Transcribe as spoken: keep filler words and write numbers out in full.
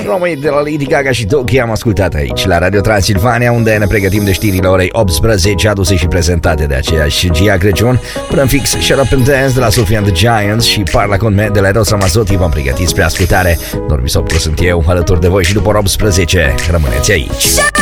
Români de la Lady Gaga și Doki am ascultat aici la Radio Transilvania, unde ne pregătim de știrile orei optsprezece, aduse și prezentate de aceeași Gia Crăciun. Până în fix Shut Up and Dance de la Sophie and the Giants și Parla con me de la Eros Ramazzotti v-am pregătit spre ascultare. Normi Sopru sunt eu, alături de voi și după ora optsprezece. Rămâneți aici.